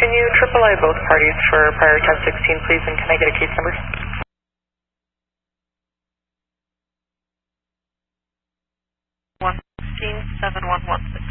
can you AAA both parties for prior 1016, please, and can I get a case number? 116-7116.